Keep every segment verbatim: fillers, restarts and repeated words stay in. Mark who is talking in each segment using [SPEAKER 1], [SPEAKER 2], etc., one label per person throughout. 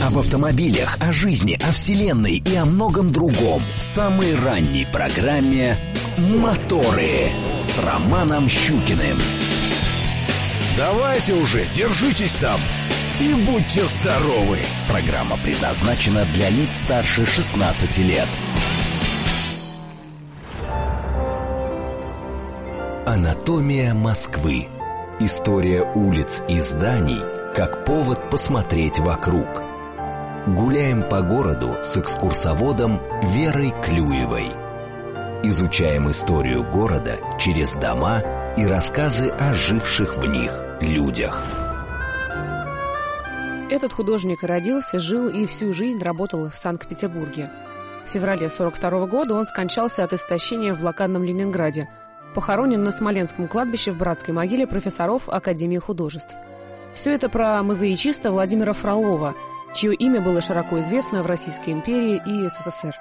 [SPEAKER 1] Об автомобилях, о жизни, о вселенной и о многом другом в самой ранней программе «Моторы» с Романом Щукиным. Давайте уже, держитесь там и будьте здоровы. Программа предназначена для лиц старше шестнадцати лет. Анатомия Москвы. История улиц и зданий как повод посмотреть вокруг. Гуляем по городу с экскурсоводом Верой Клюевой. Изучаем историю города через дома и рассказы о живших в них людях.
[SPEAKER 2] Этот художник родился, жил и всю жизнь работал в Санкт-Петербурге. В феврале сорок второго года он скончался от истощения в блокадном Ленинграде. Похоронен на Смоленском кладбище в братской могиле профессоров Академии художеств. Все это про мозаичиста Владимира Фролова, чье имя было широко известно в Российской империи и СССР.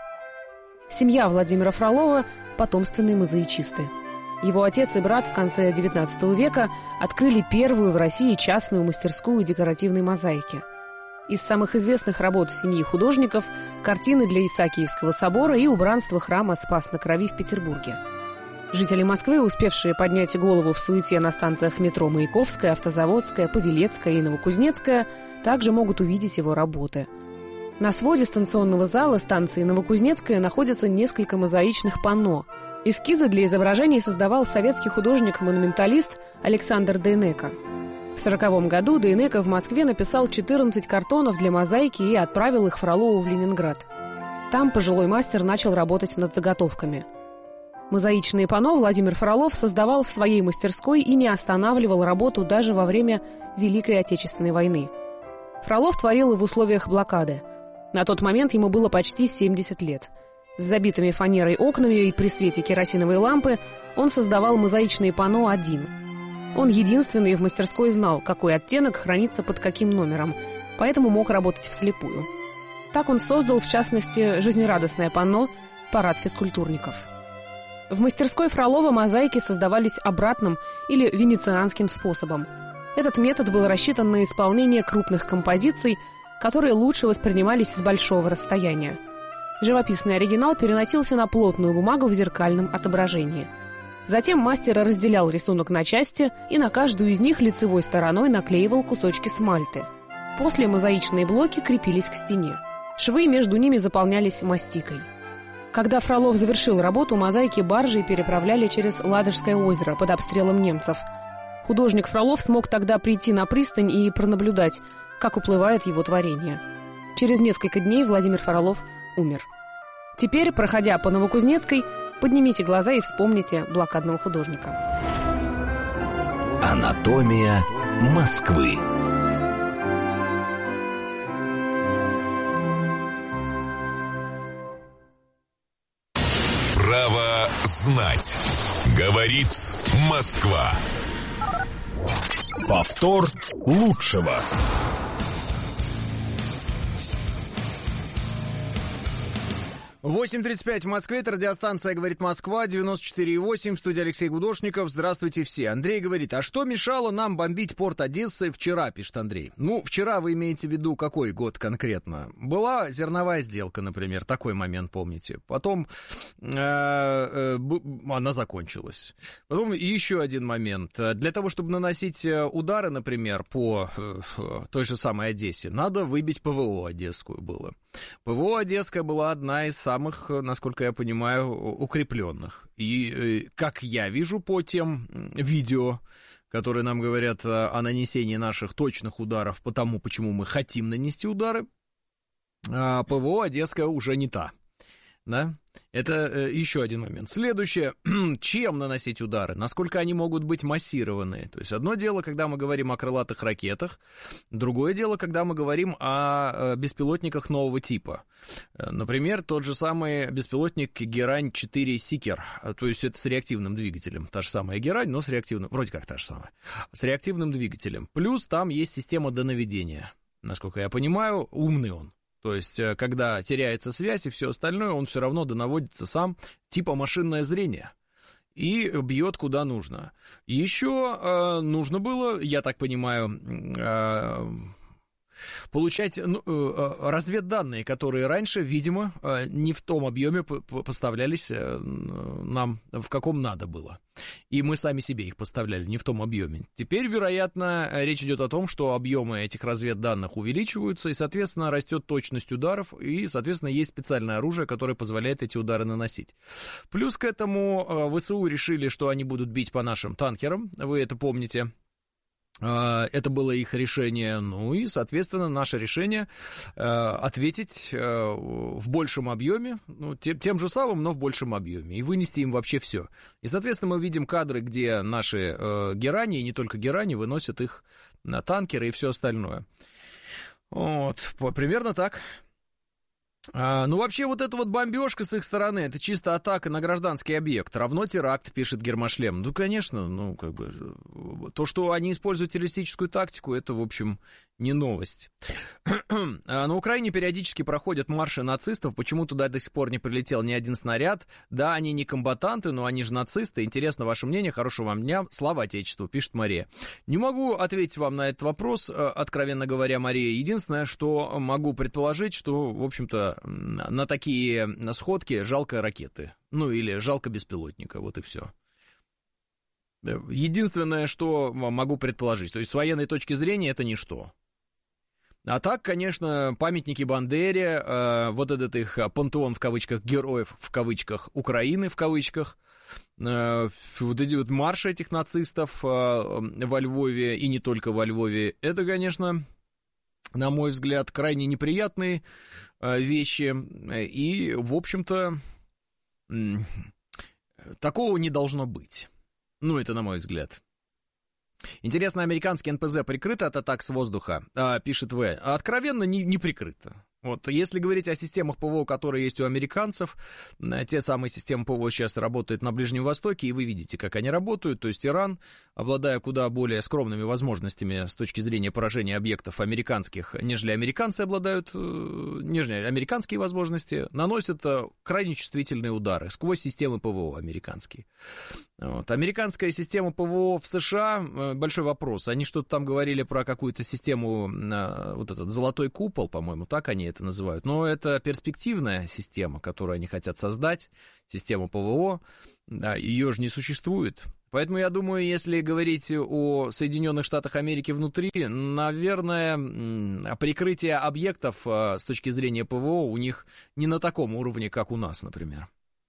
[SPEAKER 2] Семья Владимира Фролова – потомственные мозаичисты. Его отец и брат в конце девятнадцатого века открыли первую в России частную мастерскую декоративной мозаики. Из самых известных работ семьи художников – картины для Исаакиевского собора и убранство храма Спас-на-Крови в Петербурге. Жители Москвы, успевшие поднять голову в суете на станциях метро Маяковская, Автозаводская, Павелецкая и Новокузнецкая, также могут увидеть его работы. На своде станционного зала станции Новокузнецкая находится несколько мозаичных панно. Эскизы для изображений создавал советский художник-монументалист Александр Дейнеко. В сороковом году Дейнеко в Москве написал четырнадцать картонов для мозаики и отправил их Фролову в Ленинград. Там пожилой мастер начал работать над заготовками. Мозаичные панно Владимир Фролов создавал в своей мастерской и не останавливал работу даже во время Великой Отечественной войны. Фролов творил в условиях блокады. На тот момент ему было почти семьдесят лет. С забитыми фанерой окнами и при свете керосиновой лампы он создавал мозаичные панно один. Он единственный в мастерской знал, какой оттенок хранится под каким номером, поэтому мог работать вслепую. Так он создал, в частности, жизнерадостное панно «Парад физкультурников». В мастерской Фролова мозаики создавались обратным или венецианским способом. Этот метод был рассчитан на исполнение крупных композиций, которые лучше воспринимались с большого расстояния. Живописный оригинал переносился на плотную бумагу в зеркальном отображении. Затем мастер разделял рисунок на части и на каждую из них лицевой стороной наклеивал кусочки смальты. После мозаичные блоки крепились к стене. Швы между ними заполнялись мастикой. Когда Фролов завершил работу, мозаики баржей переправляли через Ладожское озеро под обстрелом немцев. Художник Фролов смог тогда прийти на пристань и пронаблюдать, как уплывает его творение. Через несколько дней Владимир Фролов умер. Теперь, проходя по Новокузнецкой, поднимите глаза и вспомните блокадного художника.
[SPEAKER 1] Анатомия Москвы.
[SPEAKER 3] Право знать. Говорит Москва. Повтор лучшего.
[SPEAKER 4] восемь тридцать пять в Москве, это радиостанция «Говорит Москва», девяносто четыре и восемь, в студии Алексей Гудошников. Здравствуйте все. Андрей говорит, а что мешало нам бомбить порт Одессы вчера, пишет Андрей. Ну, вчера вы имеете в виду какой год конкретно? Была зерновая сделка, например, такой момент помните. Потом э, э, она закончилась. Потом еще один момент. Для того, чтобы наносить удары, например, по э, той же самой Одессе, надо выбить ПВО одесскую было. ПВО одесская была одна из самых, насколько я понимаю, укрепленных. И, как я вижу по тем видео, которые нам говорят о нанесении наших точных ударов по тому, почему мы хотим нанести удары, ПВО одесская уже не та. Да? Это э, еще один момент. Следующее. Чем наносить удары? Насколько они могут быть массированные? То есть одно дело, когда мы говорим о крылатых ракетах, другое дело, когда мы говорим о, о беспилотниках нового типа. Например, тот же самый беспилотник Герань четыре Сикер. То есть это с реактивным двигателем. Та же самая Герань, но с реактивным... Вроде как та же самая. С реактивным двигателем. Плюс там есть система донаведения. Насколько я понимаю, умный он. То есть, когда теряется связь и все остальное, он все равно донаводится сам, типа машинное зрение, и бьет куда нужно. Еще э, нужно было, я так понимаю, э, получать ну, разведданные, которые раньше, видимо, не в том объеме поставлялись нам, в каком надо было. И мы сами себе их поставляли не в том объеме. Теперь, вероятно, речь идет о том, что объемы этих разведданных увеличиваются, и, соответственно, растет точность ударов, и, соответственно, есть специальное оружие, которое позволяет эти удары наносить. Плюс к этому ВСУ решили, что они будут бить по нашим танкерам, вы это помните. Это было их решение, ну и, соответственно, наше решение э, ответить э, в большем объеме, ну, тем, тем же самым, но в большем объеме, и вынести им вообще все. И, соответственно, мы видим кадры, где наши э, герани, и не только герани, выносят их на танкеры и все остальное. Вот, примерно так. А, ну, вообще, вот эта вот бомбежка с их стороны, это чисто атака на гражданский объект, равно теракт, пишет Гермошлем. Ну, конечно, ну, как бы, то, что они используют террористическую тактику, это, в общем, не новость. На Украине периодически проходят марши нацистов, почему туда до сих пор не прилетел ни один снаряд? Да, они не комбатанты, но они же нацисты. Интересно ваше мнение, хорошего вам дня, слава Отечеству, пишет Мария. Не могу ответить вам на этот вопрос, откровенно говоря, Мария. Единственное, что могу предположить, что, в общем-то, на такие сходки жалко ракеты. Ну, или жалко беспилотника, вот и все. Единственное, что могу предположить, то есть с военной точки зрения это ничто. А так, конечно, памятники Бандере, э, вот этот их пантеон в кавычках героев в кавычках Украины в кавычках, э, вот эти вот марши этих нацистов э, во Львове и не только во Львове, это, конечно, на мой взгляд, крайне неприятные э, вещи и, в общем-то, э, такого не должно быть. Ну, это на мой взгляд. Интересно, американский эн пэ зэ прикрыто от атак с воздуха, а, пишет В. Откровенно не, не прикрыто. Вот, если говорить о системах ПВО, которые есть у американцев, те самые системы ПВО сейчас работают на Ближнем Востоке, и вы видите, как они работают, то есть Иран, обладая куда более скромными возможностями с точки зрения поражения объектов американских, нежели американцы обладают, нежели американские возможности, наносят крайне чувствительные удары сквозь системы ПВО американские. Вот. Американская система ПВО в США, большой вопрос, они что-то там говорили про какую-то систему, вот этот золотой купол, по-моему, так они это называют, но это перспективная система, которую они хотят создать, система ПВО, да, ее же не существует. Поэтому я думаю, если говорить о Соединенных Штатах Америки внутри, наверное, прикрытие объектов с точки зрения ПВО у них не на таком уровне, как у нас, например.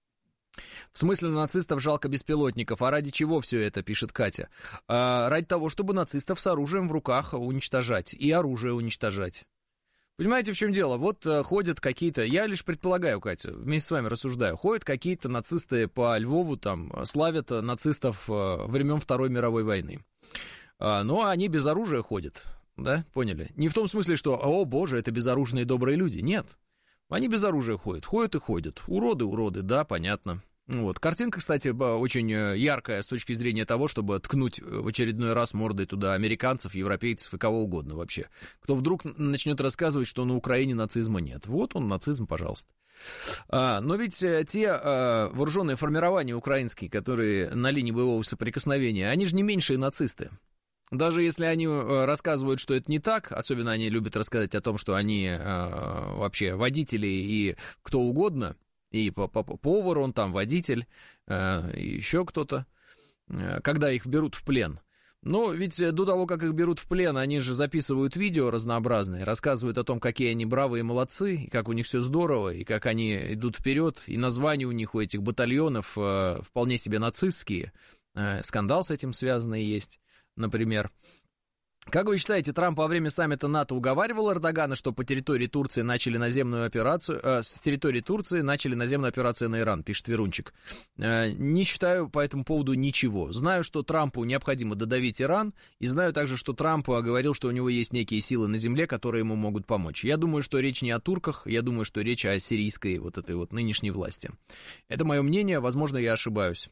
[SPEAKER 4] В смысле, нацистов жалко беспилотников. А ради чего все это, пишет Катя? А, ради того, чтобы нацистов с оружием в руках уничтожать и оружие уничтожать. Понимаете, в чем дело? Вот э, ходят какие-то, я лишь предполагаю, Катя, вместе с вами рассуждаю, ходят какие-то нацисты по Львову, там, славят нацистов э, времен Второй мировой войны. А, но они без оружия ходят, да, поняли? Не в том смысле, что, о боже, это безоружные добрые люди, нет. Они без оружия ходят, ходят и ходят. Уроды, уроды, да, понятно. Вот. Картинка, кстати, очень яркая с точки зрения того, чтобы ткнуть в очередной раз мордой туда американцев, европейцев и кого угодно вообще. Кто вдруг начнет рассказывать, что на Украине нацизма нет. Вот он, нацизм, пожалуйста. А, но ведь те а, вооруженные формирования украинские, которые на линии боевого соприкосновения, они же не меньшие нацисты. Даже если они рассказывают, что это не так, особенно они любят рассказать о том, что они а, вообще водители и кто угодно, и повар он там, водитель, и еще кто-то, когда их берут в плен. Но ведь до того, как их берут в плен, они же записывают видео разнообразные, рассказывают о том, какие они бравые и молодцы, и как у них все здорово, и как они идут вперед, и названия у них, у этих батальонов вполне себе нацистские. Скандал с этим связанный есть, например. Как вы считаете, Трамп во время саммита НАТО уговаривал Эрдогана, что по территории Турции начали наземную операцию, э, с территории Турции начали наземную операцию на Иран, пишет Верунчик. Э, не считаю по этому поводу ничего. Знаю, что Трампу необходимо додавить Иран, и знаю также, что Трамп говорил, что у него есть некие силы на земле, которые ему могут помочь. Я думаю, что речь не о турках, я думаю, что речь о сирийской вот этой вот нынешней власти. Это мое мнение, возможно, я ошибаюсь.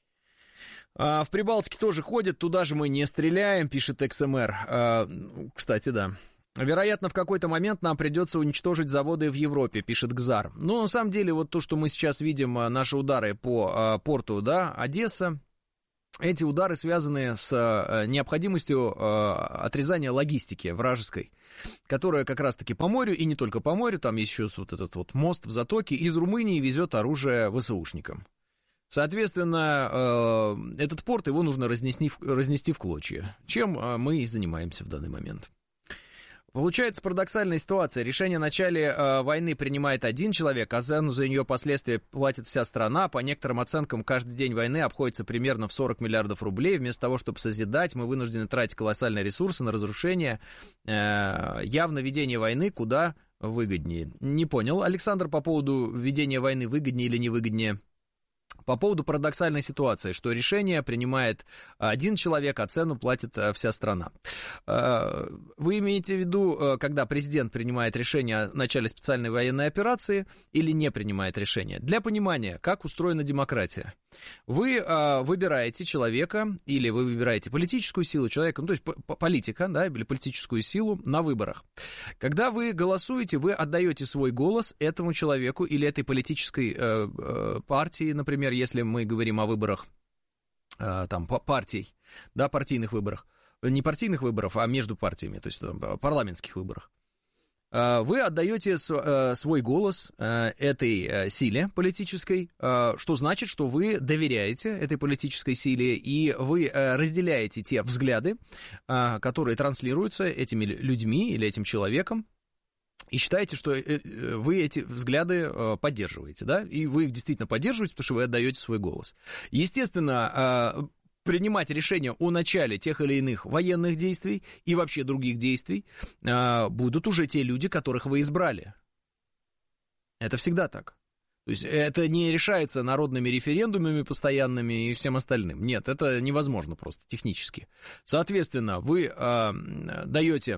[SPEAKER 4] В Прибалтике тоже ходят, туда же мы не стреляем, пишет икс эм эр. Кстати, да. Вероятно, в какой-то момент нам придется уничтожить заводы в Европе, пишет Гзар. Но на самом деле, вот то, что мы сейчас видим, наши удары по порту, да, Одесса, эти удары связаны с необходимостью отрезания логистики вражеской, которая как раз-таки по морю, и не только по морю, там есть еще вот этот вот мост в Затоке, из Румынии везет оружие ВСУшникам. Соответственно, этот порт, его нужно разнести, разнести в клочья, чем мы и занимаемся в данный момент. Получается парадоксальная ситуация. Решение о начале э, войны принимает один человек, а цену за нее последствия платит вся страна. По некоторым оценкам, каждый день войны обходится примерно в сорок миллиардов рублей. Вместо того, чтобы созидать, мы вынуждены тратить колоссальные ресурсы на разрушение. Э, явно ведение войны куда выгоднее. Не понял, Александр, по поводу ведения войны выгоднее или невыгоднее? По поводу парадоксальной ситуации, что решение принимает один человек, а цену платит вся страна. Вы имеете в виду, когда президент принимает решение о начале специальной военной операции или не принимает решение? Для понимания, как устроена демократия. Вы выбираете человека или вы выбираете политическую силу человека, ну, то есть политика, да, или политическую силу на выборах. Когда вы голосуете, вы отдаете свой голос этому человеку или этой политической партии, например, если мы говорим о выборах там, партий, да, партийных выборах, не партийных выборов, а между партиями, то есть там, парламентских выборах, вы отдаете свой голос этой силе политической, что значит, что вы доверяете этой политической силе, и вы разделяете те взгляды, которые транслируются этими людьми или этим человеком, и считаете, что вы эти взгляды поддерживаете, да, и вы их действительно поддерживаете, потому что вы отдаете свой голос. Естественно, принимать решения о начале тех или иных военных действий и вообще других действий будут уже те люди, которых вы избрали. Это всегда так. То есть это не решается народными референдумами постоянными и всем остальным. Нет, это невозможно просто технически. Соответственно, вы даете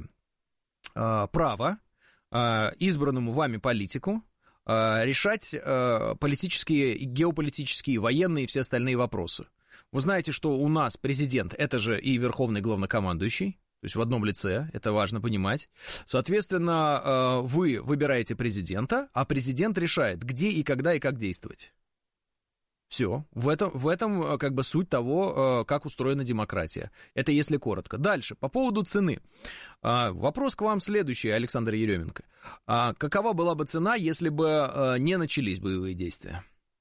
[SPEAKER 4] право избранному вами политику решать политические, геополитические, военные и все остальные вопросы. Вы знаете, что у нас президент, это же и верховный главнокомандующий, то есть в одном лице, это важно понимать. Соответственно, вы выбираете президента, а президент решает, где и когда и как действовать. Все, в этом, в этом как бы суть того, как устроена демократия. Это если коротко. Дальше, по поводу цены. Вопрос к вам следующий, Александр Еременко. Какова была бы цена, если бы не начались боевые действия?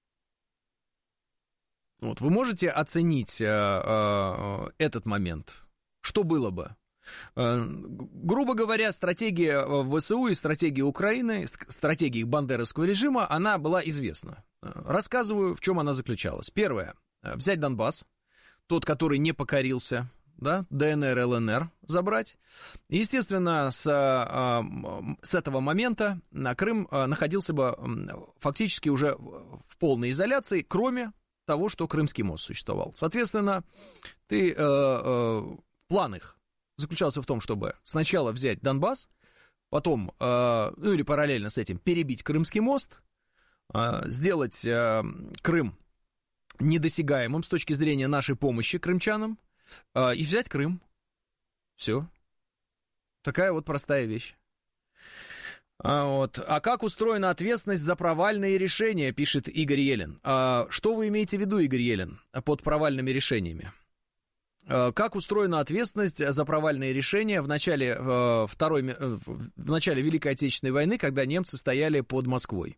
[SPEAKER 4] Вот, вы можете оценить этот момент? Что было бы? Грубо говоря, стратегия ВСУ и стратегия Украины, стратегия их бандеровского режима, она была известна. Рассказываю, в чем она заключалась. Первое. Взять Донбасс, тот, который не покорился, да, ДНР, ЛНР забрать. Естественно, с, с этого момента Крым находился бы фактически уже в полной изоляции, кроме того, что Крымский мост существовал. Соответственно, ты, э, э, план их заключался в том, чтобы сначала взять Донбасс, потом, э, ну или параллельно с этим, перебить Крымский мост, э, сделать э, Крым недосягаемым с точки зрения нашей помощи крымчанам, э, и взять Крым. Все. Такая вот простая вещь. А, вот. А как устроена ответственность за провальные решения, пишет Игорь Елен. А, что вы имеете в виду, Игорь Елен, под провальными решениями? Как устроена ответственность за провальные решения в начале, второй, в начале Великой Отечественной войны, когда немцы стояли под Москвой?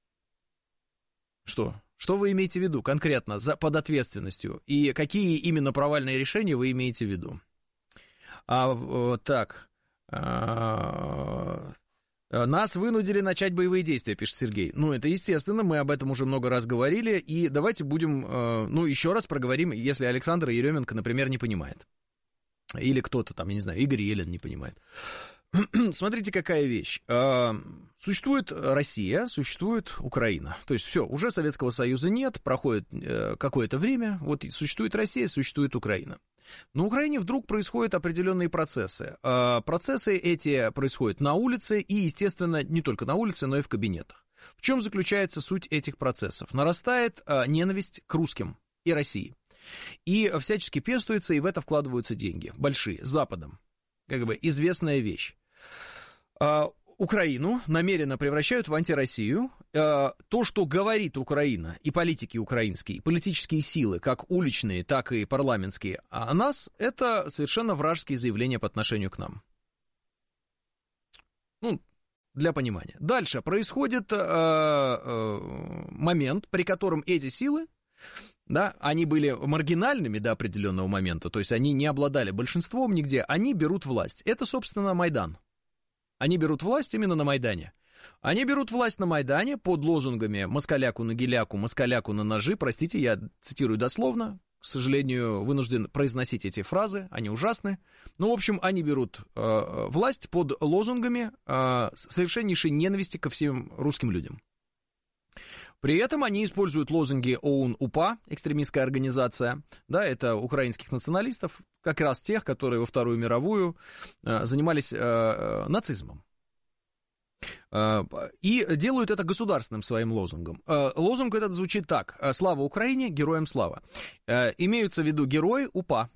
[SPEAKER 4] Что? Что вы имеете в виду конкретно за, под ответственностью? И какие именно провальные решения вы имеете в виду? А, так... А, нас вынудили начать боевые действия, пишет Сергей. Ну, это естественно, мы об этом уже много раз говорили, и давайте будем, ну, еще раз проговорим, если Александр Еременко, например, не понимает. Или кто-то там, я не знаю, Игорь Елен не понимает. Смотрите, какая вещь. Существует Россия, существует Украина. То есть все, уже Советского Союза нет, проходит какое-то время, вот существует Россия, существует Украина. На Украине вдруг происходят определенные процессы. Процессы эти происходят на улице и, естественно, не только на улице, но и в кабинетах. В чем заключается суть этих процессов? Нарастает ненависть к русским и России. И всячески пестуется, и в это вкладываются деньги. Большие, с Западом. Как бы известная вещь. Украину намеренно превращают в антироссию. Э, то, что говорит Украина, и политики украинские, и политические силы, как уличные, так и парламентские, о нас, это совершенно вражеские заявления по отношению к нам. Ну, для понимания. Дальше происходит э, э, момент, при котором эти силы, да, они были маргинальными до определенного момента, то есть они не обладали большинством нигде, они берут власть. Это, собственно, Майдан. Они берут власть именно на Майдане. Они берут власть на Майдане под лозунгами «москаляку на геляку, москаляку на ножи». Простите, я цитирую дословно. К сожалению, вынужден произносить эти фразы, они ужасны. Ну, в общем, они берут э, власть под лозунгами э, совершеннейшей ненависти ко всем русским людям. При этом они используют лозунги ОУН-УПА, экстремистская организация, да, это украинских националистов, как раз тех, которые во Вторую мировую э, занимались э, нацизмом. Э, и делают это государственным своим лозунгом. Э, лозунг этот звучит так: «Слава Украине, героям слава». Э, имеются в виду герои УПА,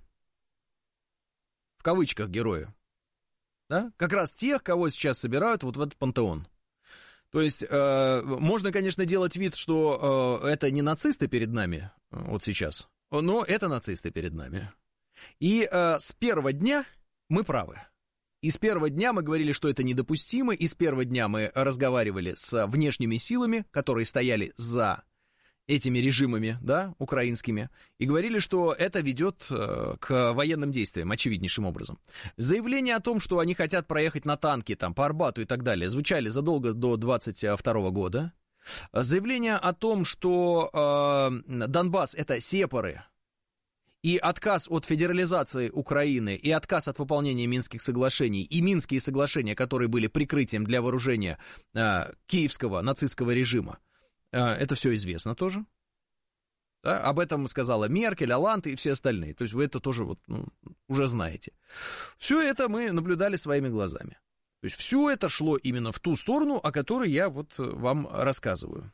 [SPEAKER 4] в кавычках герои, да, как раз тех, кого сейчас собирают вот в этот пантеон. То есть, э, можно, конечно, делать вид, что э, это не нацисты перед нами, вот сейчас, но это нацисты перед нами. И э, с первого дня мы правы. И с первого дня мы говорили, что это недопустимо, и с первого дня мы разговаривали с внешними силами, которые стояли за этими режимами, да, украинскими, и говорили, что это ведет э, к военным действиям, очевиднейшим образом. Заявления о том, что они хотят проехать на танке там, по Арбату и так далее, звучали задолго до двадцать второго года. Заявления о том, что э, Донбасс — это сепары, и отказ от федерализации Украины, и отказ от выполнения Минских соглашений, и Минские соглашения, которые были прикрытием для вооружения э, киевского нацистского режима, это все известно тоже. Да, об этом сказала Меркель, Оланд и все остальные. То есть вы это тоже вот, ну, уже знаете. Все это мы наблюдали своими глазами. То есть все это шло именно в ту сторону, о которой я вот вам рассказываю.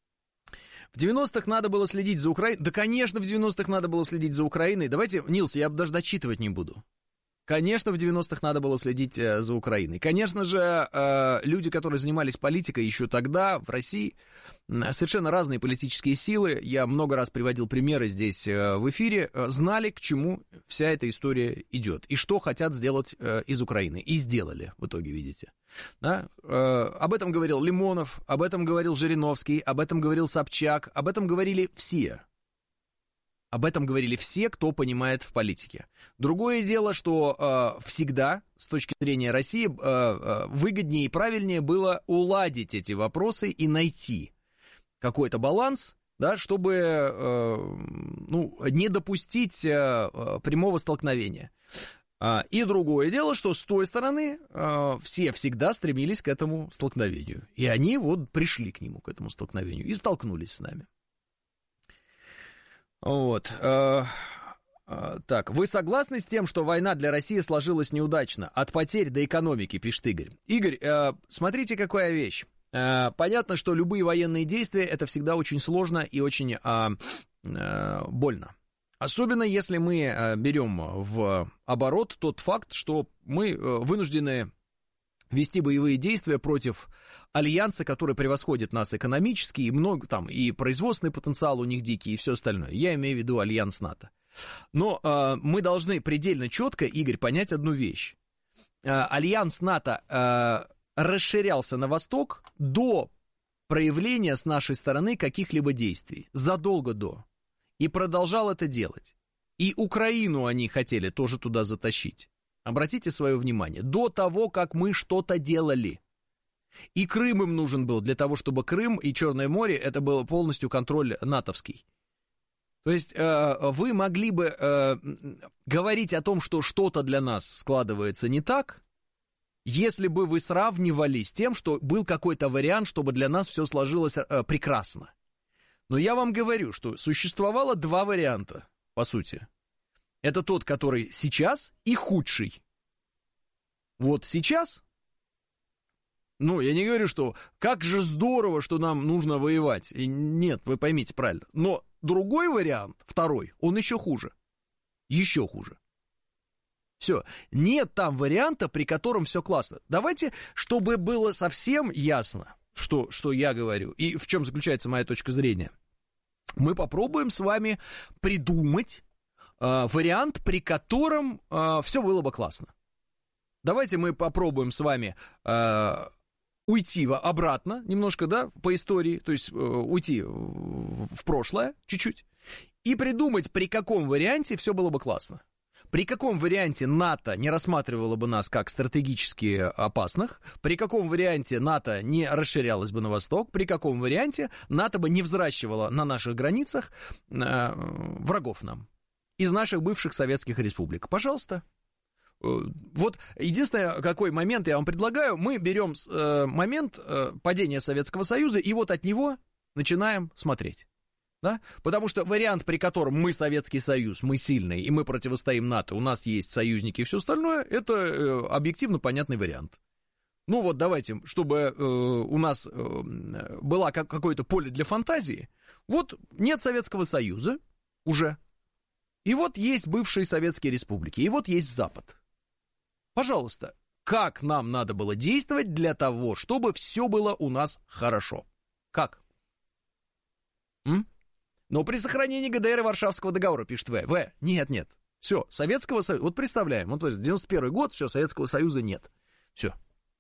[SPEAKER 4] В девяностых надо было следить за Украиной. Да, конечно, в девяностых надо было следить за Украиной. Давайте, Нилс, я даже дочитывать не буду. Конечно, в девяностых надо было следить э, за Украиной. Конечно же, э, люди, которые занимались политикой еще тогда в России, э, совершенно разные политические силы, я много раз приводил примеры здесь э, в эфире, э, знали, к чему вся эта история идет, и что хотят сделать э, из Украины, и сделали в итоге, видите. Да? Э, об этом говорил Лимонов, об этом говорил Жириновский, об этом говорил Собчак, об этом говорили все. Об этом говорили все, кто понимает в политике. Другое дело, что э, всегда, с точки зрения России, э, э, выгоднее и правильнее было уладить эти вопросы и найти какой-то баланс, да, чтобы э, ну, не допустить э, прямого столкновения. И другое дело, что с той стороны э, все всегда стремились к этому столкновению. И они вот пришли к нему, к этому столкновению, и столкнулись с нами. Вот. Э, э, так, вы согласны с тем, что война для России сложилась неудачно? От потерь до экономики, пишет Игорь. Игорь, э, смотрите, какая вещь. Э, понятно, что любые военные действия — это всегда очень сложно и очень э, э, больно. Особенно если мы э, берем в оборот тот факт, что мы э, вынуждены вести боевые действия против альянса, который превосходит нас экономически, и много там, и производственный потенциал у них дикий, и все остальное. Я имею в виду альянс НАТО. Но э, мы должны предельно четко, Игорь, понять одну вещь. Э, альянс НАТО э, расширялся на восток до проявления с нашей стороны каких-либо действий, задолго до. И продолжал это делать. И Украину они хотели тоже туда затащить. Обратите свое внимание, до того, как мы что-то делали. И Крым им нужен был для того, чтобы Крым и Черное море, это был полностью контроль натовский. То есть э, вы могли бы э, говорить о том, что что-то для нас складывается не так, если бы вы сравнивали с тем, что был какой-то вариант, чтобы для нас все сложилось э, прекрасно. Но я вам говорю, что существовало два варианта, по сути. Это тот, который сейчас, и худший. Вот сейчас, ну, я не говорю, что как же здорово, что нам нужно воевать. И нет, вы поймите правильно. Но другой вариант, второй, он еще хуже. Еще хуже. Все. Нет там варианта, при котором все классно. Давайте, чтобы было совсем ясно, что, что я говорю, и в чем заключается моя точка зрения, мы попробуем с вами придумать э, вариант, при котором э, все было бы классно. Давайте мы попробуем с вами э, уйти обратно немножко, да, по истории, то есть э, уйти в, в прошлое чуть-чуть, и придумать, при каком варианте все было бы классно. При каком варианте НАТО не рассматривало бы нас как стратегически опасных, при каком варианте НАТО не расширялось бы на восток, при каком варианте НАТО бы не взращивало на наших границах э, врагов нам из наших бывших советских республик. Пожалуйста. Вот единственный какой момент я вам предлагаю, мы берем э, момент э, падения Советского Союза и вот от него начинаем смотреть. Да? Потому что вариант, при котором мы Советский Союз, мы сильный, и мы противостоим НАТО, у нас есть союзники и все остальное, это э, объективно понятный вариант. Ну вот давайте, чтобы э, у нас э, было как, какое-то поле для фантазии, вот нет Советского Союза уже, и вот есть бывшие советские республики, и вот есть Запад. Пожалуйста, как нам надо было действовать для того, чтобы все было у нас хорошо? Как? М? Но при сохранении ГДР и Варшавского договора, пишет В. В. Нет, нет. Все, Советского Союза. Вот представляем, вот девяносто первый год, все, Советского Союза нет. Все.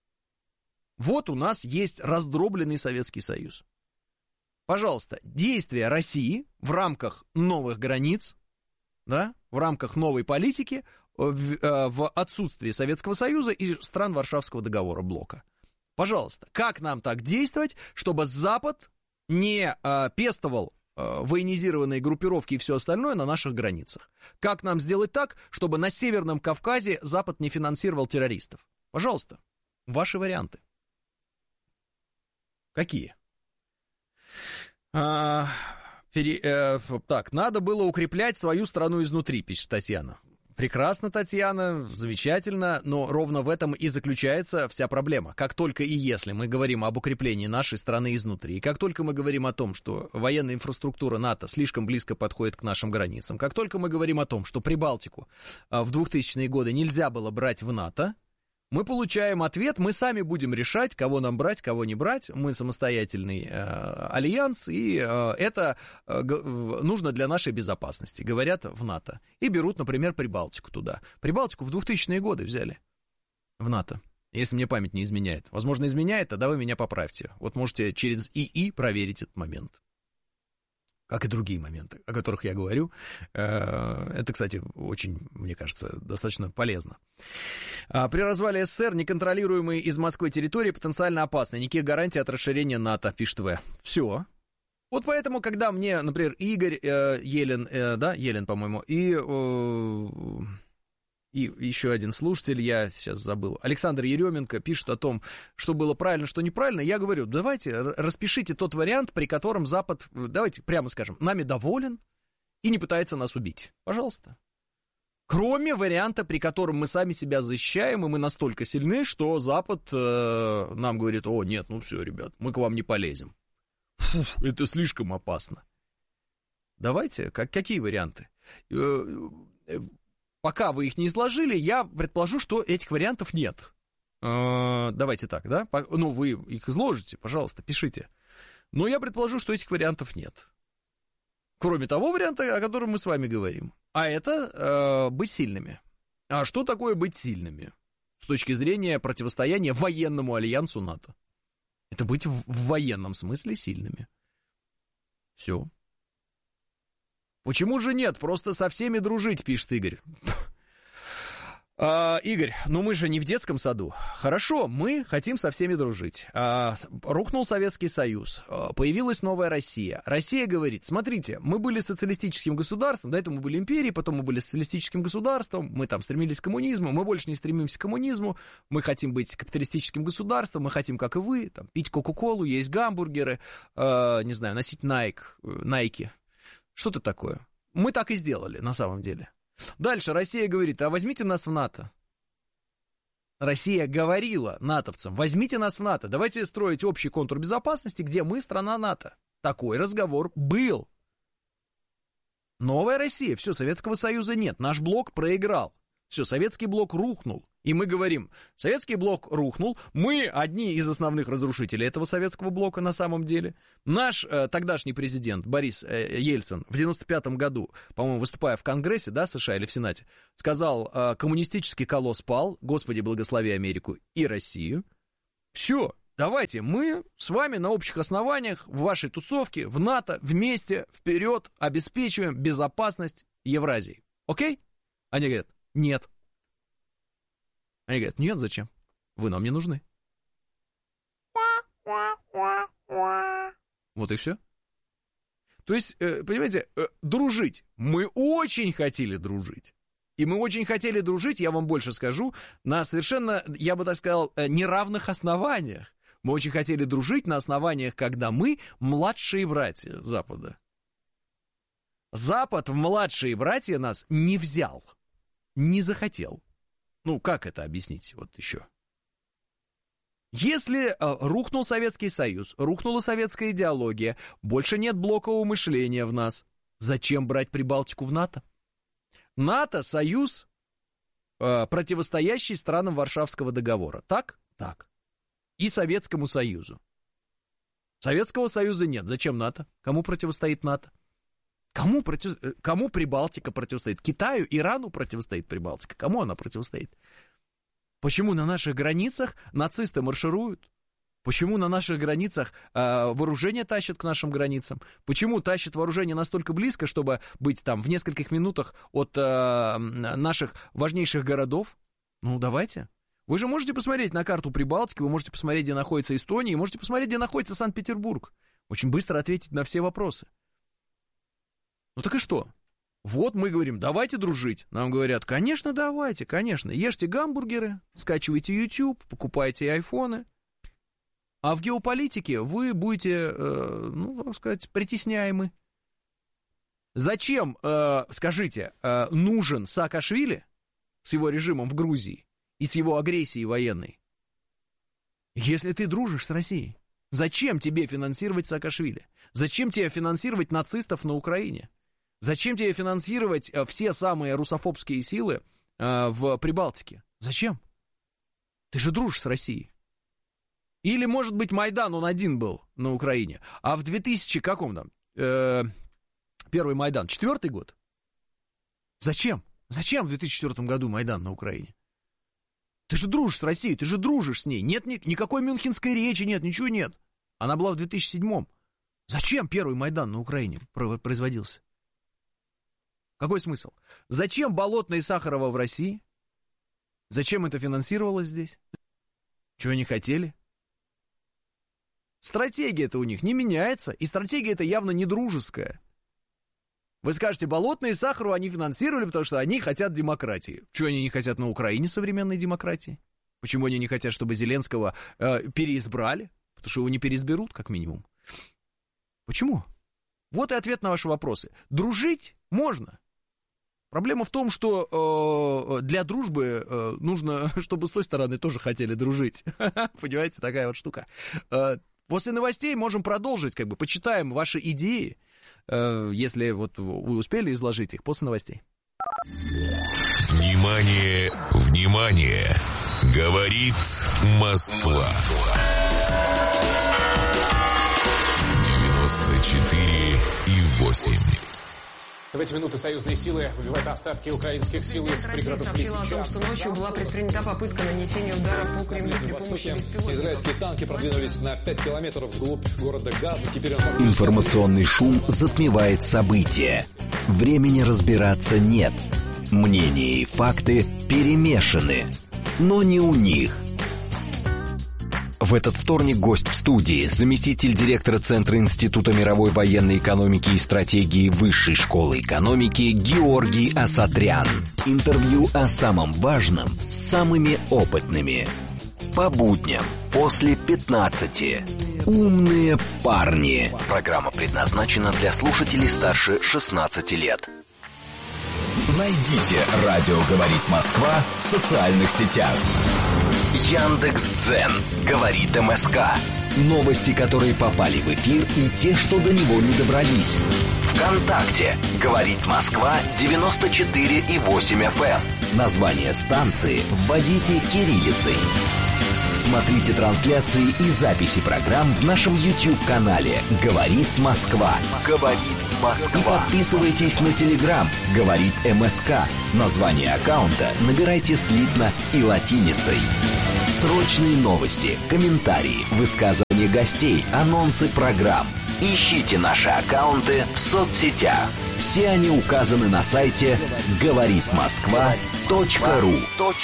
[SPEAKER 4] Вот у нас есть раздробленный Советский Союз. Пожалуйста, действия России в рамках новых границ, да, в рамках новой политики, в, в отсутствии Советского Союза и стран Варшавского договора блока. Пожалуйста, как нам так действовать, чтобы Запад не а, пестовал военизированные группировки и все остальное на наших границах? Как нам сделать так, чтобы на Северном Кавказе Запад не финансировал террористов? Пожалуйста, ваши варианты. Какие? А, пере, э, так, надо было укреплять свою страну изнутри, пишет Татьяна. Прекрасно, Татьяна, замечательно, но ровно в этом и заключается вся проблема. Как только и если мы говорим об укреплении нашей страны изнутри, как только мы говорим о том, что военная инфраструктура НАТО слишком близко подходит к нашим границам, как только мы говорим о том, что Прибалтику в двухтысячные годы нельзя было брать в НАТО, мы получаем ответ, мы сами будем решать, кого нам брать, кого не брать, мы самостоятельный э, альянс, и э, это э, нужно для нашей безопасности, говорят в НАТО. И берут, например, Прибалтику туда. Прибалтику в двухтысячные годы взяли в НАТО, если мне память не изменяет. Возможно, изменяет, тогда вы меня поправьте. Вот можете через ИИ проверить этот момент. Как и другие моменты, о которых я говорю. Это, кстати, очень, мне кажется, достаточно полезно. При развале СССР неконтролируемые из Москвы территории потенциально опасны. Никаких гарантий от расширения НАТО, пишет В. Все. Вот поэтому, когда мне, например, Игорь э, Елен, э, да, Елен, по-моему, и, э, и еще один слушатель, я сейчас забыл, Александр Еременко пишет о том, что было правильно, что неправильно, я говорю, давайте распишите тот вариант, при котором Запад, давайте прямо скажем, нами доволен и не пытается нас убить. Пожалуйста. Кроме варианта, при котором мы сами себя защищаем, и мы настолько сильны, что Запад э, нам говорит, о, нет, ну все, ребят, мы к вам не полезем. Фу, это слишком опасно. Давайте, как, какие варианты? Пока вы их не изложили, я предположу, что этих вариантов нет. Э, давайте так, да? Ну, вы их изложите, пожалуйста, пишите. Но я предположу, что этих вариантов нет. Кроме того варианта, о котором мы с вами говорим. А это э, быть сильными. А что такое быть сильными? С точки зрения противостояния военному альянсу НАТО. Это быть в, в военном смысле сильными. Все. Почему же нет? Просто со всеми дружить, пишет Игорь. А, Игорь, ну мы же не в детском саду. Хорошо, мы хотим со всеми дружить. А, рухнул Советский Союз, а, появилась новая Россия. Россия говорит, смотрите, мы были социалистическим государством, до этого мы были империей, потом мы были социалистическим государством, мы там стремились к коммунизму, мы больше не стремимся к коммунизму, мы хотим быть капиталистическим государством, мы хотим, как и вы, там, пить кока-колу, есть гамбургеры, а, не знаю, носить Nike, Nike. Что-то такое. Мы так и сделали, на самом деле. Дальше Россия говорит, а возьмите нас в НАТО. Россия говорила натовцам, возьмите нас в НАТО, давайте строить общий контур безопасности, где мы страна НАТО. Такой разговор был. Новая Россия, все, Советского Союза нет, наш блок проиграл. Все, советский блок рухнул. И мы говорим, советский блок рухнул, мы одни из основных разрушителей этого советского блока на самом деле. Наш э, тогдашний президент Борис э, Ельцин в девяносто пятом году, по-моему, выступая в Конгрессе, да, США или в Сенате, сказал, э, коммунистический колосс пал, Господи, благослови Америку и Россию. Все, давайте, мы с вами на общих основаниях в вашей тусовке, в НАТО, вместе, вперед, обеспечиваем безопасность Евразии. Окей? Они говорят, нет. Они говорят, нет, зачем? Вы нам не нужны. Вот и все. То есть, понимаете, дружить. Мы очень хотели дружить. И мы очень хотели дружить, я вам больше скажу, на совершенно, я бы так сказал, неравных основаниях. Мы очень хотели дружить на основаниях, когда мы младшие братья Запада. Запад в младшие братья нас не взял, не захотел. Ну, как это объяснить вот еще? Если э, рухнул Советский Союз, рухнула советская идеология, больше нет блокового мышления в нас, зачем брать Прибалтику в НАТО? НАТО — союз, э, противостоящий странам Варшавского договора. Так? Так. И Советскому Союзу. Советского Союза нет. Зачем НАТО? Кому противостоит НАТО? Кому, против... Кому Прибалтика противостоит? Китаю, Ирану противостоит Прибалтика. Кому она противостоит? Почему на наших границах нацисты маршируют? Почему на наших границах э, вооружение тащат к нашим границам? Почему тащат вооружение настолько близко, чтобы быть там в нескольких минутах от э, наших важнейших городов? Ну, давайте. Вы же можете посмотреть на карту Прибалтики, вы можете посмотреть, где находится Эстония, и можете посмотреть, где находится Санкт-Петербург. Очень быстро ответить на все вопросы. Ну так и что? Вот мы говорим, давайте дружить. Нам говорят, конечно, давайте, конечно. Ешьте гамбургеры, скачивайте YouTube, покупайте айфоны. А в геополитике вы будете, э, ну, так сказать, притесняемы. Зачем, э, скажите, э, нужен Саакашвили с его режимом в Грузии и с его агрессией военной? Если ты дружишь с Россией, зачем тебе финансировать Саакашвили? Зачем тебе финансировать нацистов на Украине? Зачем тебе финансировать все самые русофобские силы э, в Прибалтике? Зачем? Ты же дружишь с Россией. Или, может быть, Майдан, он один был на Украине, а в две тысячи каком там? Э, первый Майдан, четвертый год? Зачем? Зачем в две тысячи четвёртом году Майдан на Украине? Ты же дружишь с Россией, ты же дружишь с ней. Нет ни, никакой мюнхенской речи, нет, ничего нет. Она была в две тысячи седьмом. Зачем первый Майдан на Украине производился? Какой смысл? Зачем Болотное и Сахарова в России? Зачем это финансировалось здесь? Чего они хотели? Стратегия-то у них не меняется, и стратегия-то явно не дружеская. Вы скажете, Болотное и Сахарова они финансировали, потому что они хотят демократии. Чего они не хотят на Украине современной демократии? Почему они не хотят, чтобы Зеленского э, переизбрали? Потому что его не переизберут, как минимум. Почему? Вот и ответ на ваши вопросы. Дружить можно. Проблема в том, что э, для дружбы э, нужно, чтобы с той стороны тоже хотели дружить. Понимаете, такая вот штука. Э, после новостей можем продолжить, как бы, почитаем ваши идеи, э, если вот вы успели изложить их после новостей.
[SPEAKER 3] Внимание, внимание! Говорит Москва. девяносто четыре и восемь.
[SPEAKER 5] В эти минуты союзные силы выбивают остатки украинских сил из пригородов
[SPEAKER 6] сообщила о том, что ночью была предпринята попытка нанесения удара по Кремлю при помощи беспилотников.
[SPEAKER 7] Израильские танки продвинулись на пять километров вглубь города Газа. Теперь он...
[SPEAKER 1] Информационный шум затмевает события. Времени разбираться нет. Мнения и факты перемешаны. Но не у них. В этот вторник гость в студии, заместитель директора Центра Института мировой военной экономики и стратегии Высшей школы экономики Георгий Асатрян. Интервью о самом важном с самыми опытными. По будням после пятнадцати. Умные парни. Программа предназначена для слушателей старше шестнадцати лет.
[SPEAKER 3] Найдите «Радио говорит Москва» в социальных сетях.
[SPEAKER 1] Яндекс.Дзен. Говорит МСК. Новости, которые попали в эфир, и те, что до него не добрались. ВКонтакте. Говорит Москва девяносто четыре и восемь эф эм. Название станции вводите кириллицей. Смотрите трансляции и записи программ в нашем YouTube-канале «Говорит Москва». «Говорит Москва». И подписывайтесь на Telegram «Говорит МСК». Название аккаунта набирайте слитно и латиницей. Срочные новости, комментарии, высказывания гостей, анонсы программ. Ищите наши аккаунты в соцсетях. Все они указаны на сайте говорит москва точка ру.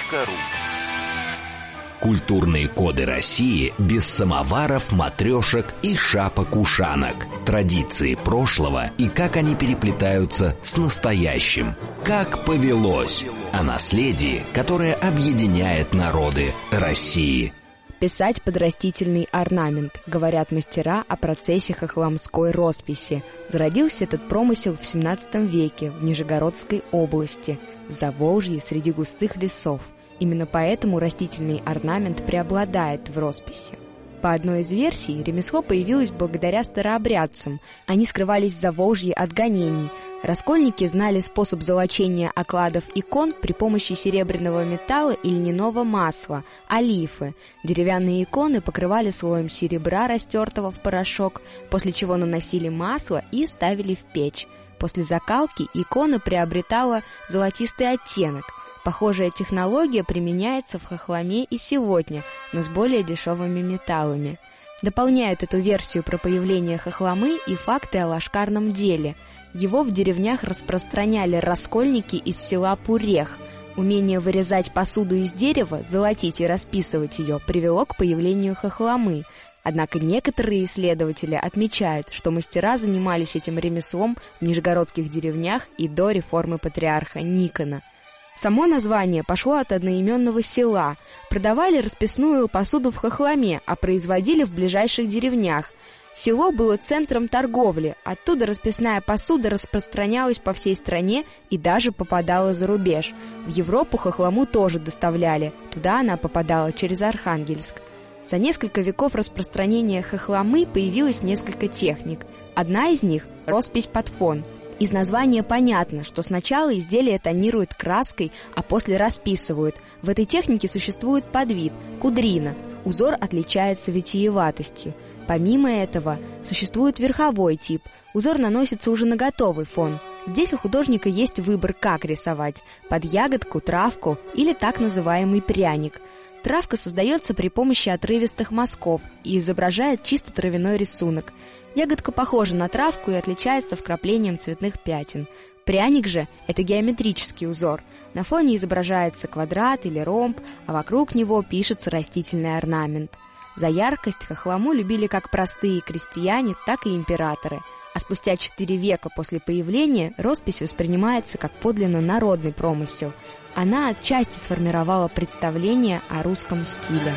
[SPEAKER 1] Культурные коды России без самоваров, матрешек и шапок-ушанок. Традиции прошлого и как они переплетаются с настоящим. Как повелось. О наследии, которое объединяет народы России.
[SPEAKER 8] Писать под растительный орнамент, говорят мастера о процессе хохломской росписи. Зародился этот промысел в семнадцатом веке в Нижегородской области, в Заволжье среди густых лесов. Именно поэтому растительный орнамент преобладает в росписи. По одной из версий, ремесло появилось благодаря старообрядцам. Они скрывались в Заволжье от гонений. Раскольники знали способ золочения окладов икон при помощи серебряного металла и льняного масла, олифы. Деревянные иконы покрывали слоем серебра, растертого в порошок, после чего наносили масло и ставили в печь. После закалки икона приобретала золотистый оттенок. Похожая технология применяется в хохломе и сегодня, но с более дешевыми металлами. Дополняют эту версию про появление хохломы и факты о ложкарном деле. Его в деревнях распространяли раскольники из села Пурех. Умение вырезать посуду из дерева, золотить и расписывать ее привело к появлению хохломы. Однако некоторые исследователи отмечают, что мастера занимались этим ремеслом в нижегородских деревнях и до реформы патриарха Никона. Само название пошло от одноименного села. Продавали расписную посуду в хохломе, а производили в ближайших деревнях. Село было центром торговли, оттуда расписная посуда распространялась по всей стране и даже попадала за рубеж. В Европу хохлому тоже доставляли, туда она попадала через Архангельск. За несколько веков распространения хохломы появилось несколько техник. Одна из них – роспись под фон. Из названия понятно, что сначала изделие тонируют краской, а после расписывают. В этой технике существует подвид – кудрина. Узор отличается витиеватостью. Помимо этого, существует верховой тип. Узор наносится уже на готовый фон. Здесь у художника есть выбор, как рисовать – под ягодку, травку или так называемый пряник. Травка создается при помощи отрывистых мазков и изображает чисто травяной рисунок. Ягодка похожа на травку и отличается вкраплением цветных пятен. Пряник же – это геометрический узор. На фоне изображается квадрат или ромб, а вокруг него пишется растительный орнамент. За яркость хохлому любили как простые крестьяне, так и императоры. А спустя четыре века после появления роспись воспринимается как подлинно народный промысел. Она отчасти сформировала представление о русском стиле.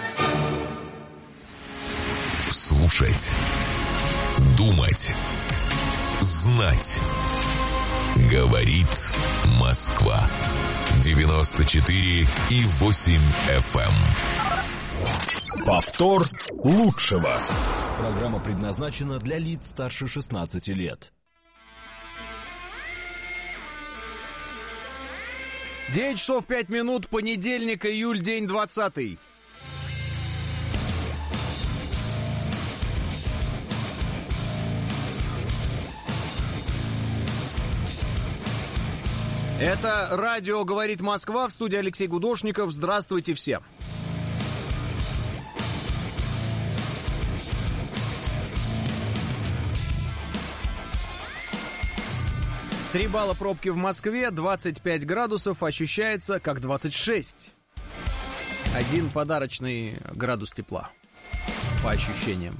[SPEAKER 3] Слушать. Думать. Знать. Говорит Москва. девяносто четыре и восемь эф эм.
[SPEAKER 1] Повтор лучшего. Программа предназначена для лиц старше шестнадцати лет.
[SPEAKER 4] девять часов пять минут, понедельник, июль, день двадцатый. Это радио «Говорит Москва», в студии Алексей Гудошников. Здравствуйте всем. Три балла пробки в Москве, двадцать пять градусов, ощущается как двадцать шесть. Один подарочный градус тепла, по ощущениям.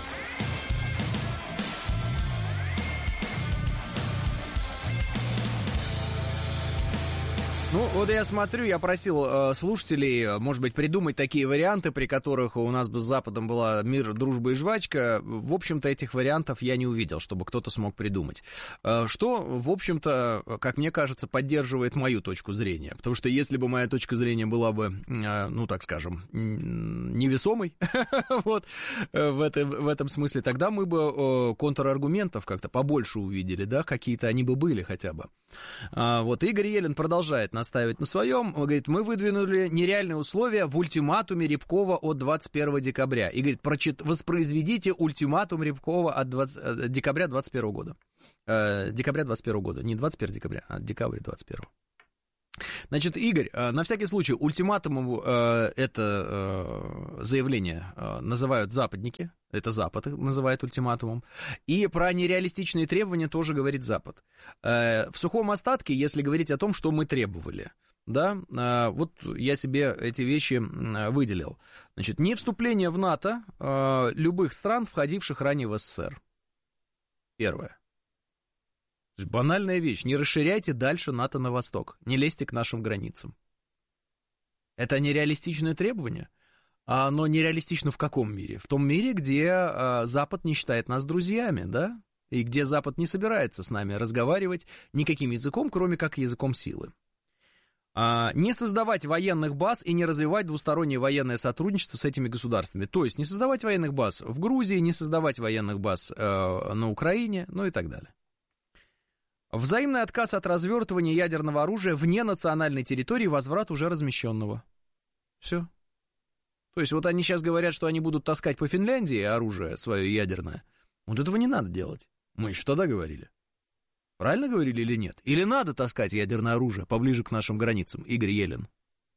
[SPEAKER 4] Ну, вот я смотрю, я просил э, слушателей, может быть, придумать такие варианты, при которых у нас бы с Западом была мир, дружба и жвачка. В общем-то, этих вариантов я не увидел, чтобы кто-то смог придумать. Э, что, в общем-то, как мне кажется, поддерживает мою точку зрения. Потому что если бы моя точка зрения была бы, э, ну, так скажем, невесомой, вот, в этом, в этом смысле, тогда мы бы э, контраргументов как-то побольше увидели, да, какие-то они бы были хотя бы. А, вот, Игорь Елен продолжает. На настаивать на своем. Он говорит, мы выдвинули нереальные условия в ультиматуме Рябкова от двадцать первого декабря. И говорит, прочит, воспроизведите ультиматум Рябкова от двадцатого декабря двадцать первого года. Э, декабря двадцать первого года. Не двадцать первого декабря, а декабрь двадцать первого. Значит, Игорь, на всякий случай, ультиматумом э, это э, заявление э, называют западники, это Запад называет ультиматумом, и про нереалистичные требования тоже говорит Запад. Э, в сухом остатке, если говорить о том, что мы требовали, да, э, вот я себе эти вещи выделил. Значит, не вступление в НАТО э, любых стран, входивших ранее в СССР. Первое. Банальная вещь. Не расширяйте дальше НАТО на восток. Не лезьте к нашим границам. Это нереалистичное требование. А оно нереалистично в каком мире? В том мире, где а, Запад не считает нас друзьями, да? И где Запад не собирается с нами разговаривать никаким языком, кроме как языком силы. А, не создавать военных баз и не развивать двустороннее военное сотрудничество с этими государствами. То есть не создавать военных баз в Грузии, не создавать военных баз э, на Украине, ну и так далее. Взаимный отказ от развертывания ядерного оружия вне национальной территории, возврат уже размещенного. Все. То есть вот они сейчас говорят, что они будут таскать по Финляндии оружие свое ядерное. Вот этого не надо делать. Мы еще тогда говорили. Правильно говорили или нет? Или надо таскать ядерное оружие поближе к нашим границам, Игорь Елен?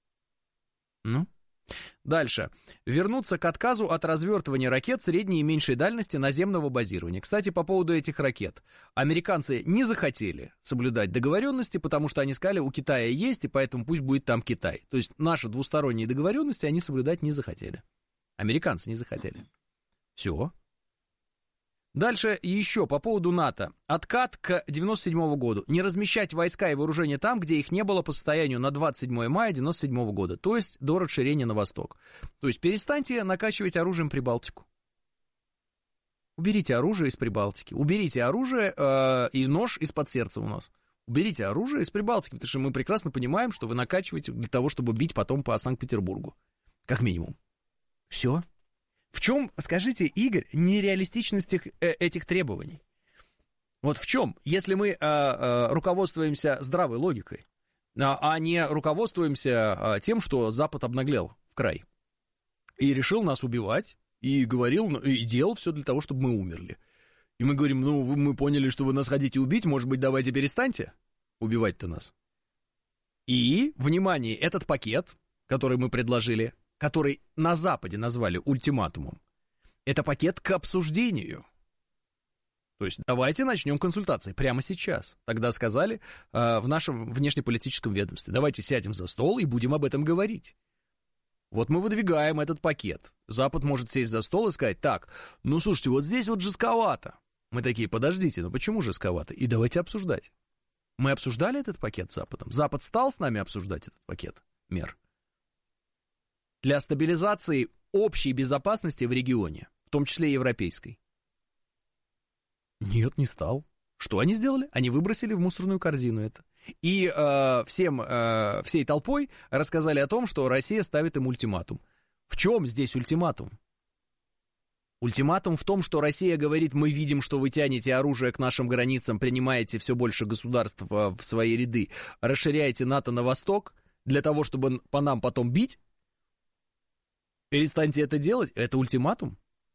[SPEAKER 4] Ну? Дальше. Вернуться к отказу от развертывания ракет средней и меньшей дальности наземного базирования. Кстати, по поводу этих ракет. Американцы не захотели соблюдать договоренности, потому что они сказали, у Китая есть, и поэтому пусть будет там Китай. То есть наши двусторонние договоренности они соблюдать не захотели. Американцы не захотели. Все. Дальше еще по поводу НАТО. Откат к девяносто седьмому году. Не размещать войска и вооружения там, где их не было по состоянию на двадцать седьмое мая девяносто седьмого года. То есть до расширения на восток. То есть перестаньте накачивать оружием Прибалтику. Уберите оружие из Прибалтики. Уберите оружие э, и нож из-под сердца у нас. Уберите оружие из Прибалтики, потому что мы прекрасно понимаем, что вы накачиваете для того, чтобы бить потом по Санкт-Петербургу. Как минимум. Все. В чем, скажите, Игорь, нереалистичность этих, э, этих требований? Вот в чем? Если мы э, э, руководствуемся здравой логикой, а, а не руководствуемся э, тем, что Запад обнаглел в край и решил нас убивать, и говорил, и делал все для того, чтобы мы умерли. И мы говорим, ну, вы, мы поняли, что вы нас хотите убить, может быть, давайте перестаньте убивать-то нас. И, внимание, этот пакет, который мы предложили, который на Западе назвали ультиматумом, это пакет к обсуждению. То есть давайте начнем консультации прямо сейчас. Тогда сказали э, в нашем внешнеполитическом ведомстве, давайте сядем за стол и будем об этом говорить. Вот мы выдвигаем этот пакет. Запад может сесть за стол и сказать, так, ну слушайте, вот здесь вот жестковато. Мы такие, подождите, ну почему жестковато? И давайте обсуждать. Мы обсуждали этот пакет с Западом? Запад стал с нами обсуждать этот пакет мер? Для стабилизации общей безопасности в регионе, в том числе и европейской. Нет, не стал. Что они сделали? Они выбросили в мусорную корзину это. И э, всем, э, всей толпой рассказали о том, что Россия ставит им ультиматум. В чем здесь ультиматум? Ультиматум в том, что Россия говорит, мы видим, что вы тянете оружие к нашим границам, принимаете все больше государств в свои ряды, расширяете НАТО на восток, для того, чтобы по нам потом бить. Перестаньте это делать. Это ультиматум?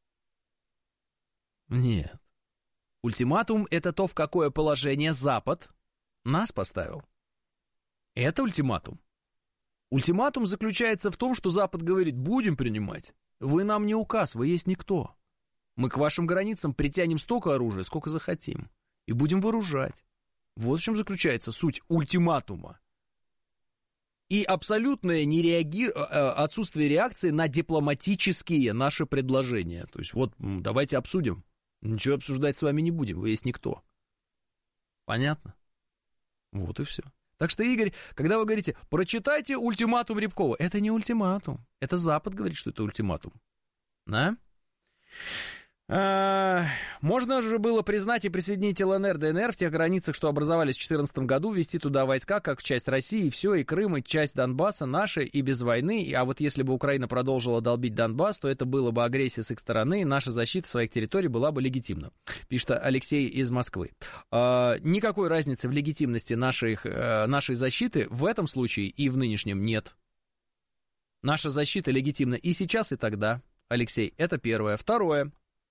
[SPEAKER 4] Нет. Ультиматум — это то, в какое положение Запад нас поставил. Это ультиматум. Ультиматум заключается в том, что Запад говорит, будем принимать. Вы нам не указ, вы есть никто. Мы к вашим границам притянем столько оружия, сколько захотим. И будем вооружать. Вот в чем заключается суть ультиматума. И абсолютное нереаги... отсутствие реакции на дипломатические наши предложения. То есть вот давайте обсудим. Ничего обсуждать с вами не будем, вы есть никто. Понятно? Вот и все. Так что, Игорь, когда вы говорите, прочитайте ультиматум Рябкова, это не ультиматум. Это Запад говорит, что это ультиматум. Да? Можно же было признать и присоединить ЛНР, ДНР в тех границах, что образовались в две тысячи четырнадцатом году, ввести туда войска как часть России, и все, и Крым, и часть Донбасса наши, и без войны. А вот если бы Украина продолжила долбить Донбасс, то это было бы агрессия с их стороны, и наша защита своих территорий была бы легитимна, пишет Алексей из Москвы. Никакой разницы в легитимности наших, нашей защиты в этом случае и в нынешнем нет. Наша защита легитимна и сейчас, и тогда, Алексей, это первое. Второе.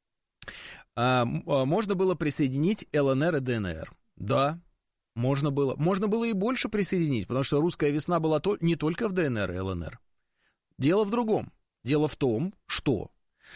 [SPEAKER 4] Можно было присоединить ЛНР и ДНР. Да, можно было. Можно было и больше присоединить, потому что русская весна была то, не только в ДНР и ЛНР. Дело в другом. Дело в том, что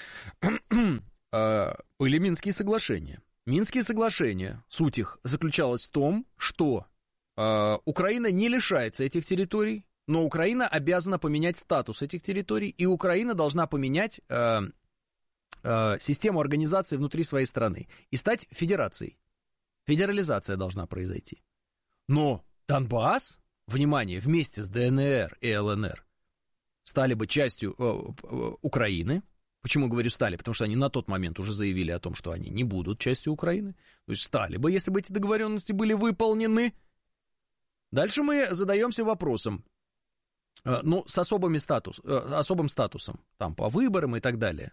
[SPEAKER 4] были Минские соглашения. Минские соглашения, суть их заключалась в том, что Украина не лишается этих территорий, но Украина обязана поменять статус этих территорий, и Украина должна поменять систему организации внутри своей страны и стать федерацией. Федерализация должна произойти. Но Донбасс, внимание, вместе с ДНР и ЛНР стали бы частью э, э, Украины. Почему говорю стали? Потому что они на тот момент уже заявили о том, что они не будут частью Украины. То есть стали бы, если бы эти договоренности были выполнены. Дальше мы задаемся вопросом, э, ну, с особыми статус, э, особым статусом, там, по выборам и так далее.